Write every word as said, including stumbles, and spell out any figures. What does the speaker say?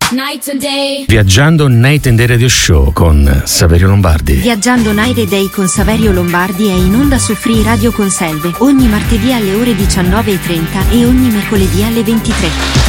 Night and day. Viaggiando Night and Day Radio Show con Saverio Lombardi. Viaggiando Night and Day con Saverio Lombardi è in onda su Free Radio Conselve ogni martedì alle ore diciannove e trenta e ogni mercoledì alle ventitré.